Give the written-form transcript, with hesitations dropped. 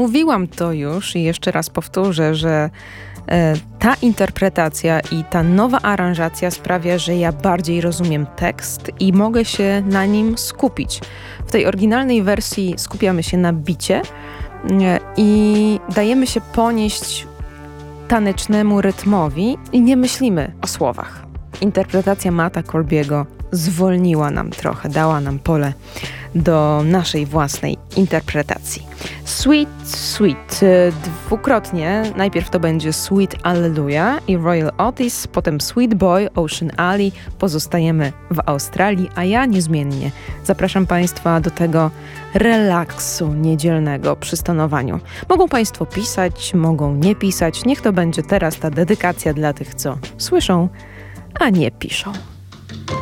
Mówiłam to już i jeszcze raz powtórzę, że ta interpretacja i ta nowa aranżacja sprawia, że ja bardziej rozumiem tekst i mogę się na nim skupić. W tej oryginalnej wersji skupiamy się na bicie i dajemy się ponieść tanecznemu rytmowi i nie myślimy o słowach. Interpretacja Matta Colby'ego zwolniła nam trochę, dała nam pole do naszej własnej interpretacji. Sweet, Sweet, dwukrotnie. Najpierw to będzie Sweet Alleluja i Royal Otis, potem Sweet Boy, Ocean Alley. Pozostajemy w Australii, a ja niezmiennie zapraszam Państwa do tego relaksu niedzielnego przy stanowaniu. Mogą Państwo pisać, mogą nie pisać. Niech to będzie teraz ta dedykacja dla tych, co słyszą, a nie piszą.